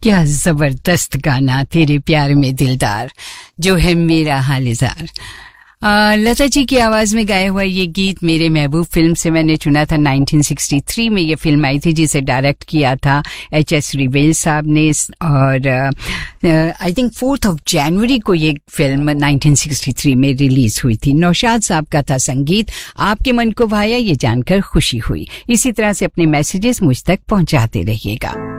क्या जबरदस्त गाना तेरे प्यार में दिलदार, जो है मेरा हाल-ए-जार। लता जी की आवाज में गाया हुआ ये गीत मेरे महबूब फिल्म से मैंने चुना था। 1963 में ये फिल्म आई थी, जिसे डायरेक्ट किया था एच.एस. रिवेल साहब ने, और आई थिंक 4 जनवरी को ये फिल्म 1963 में रिलीज हुई थी। नौशाद साहब का था संगीत। आपके मन को भाया, ये जानकर खुशी हुई। इसी तरह से अपने मैसेजेस मुझ तक पहुंचाते रहिएगा।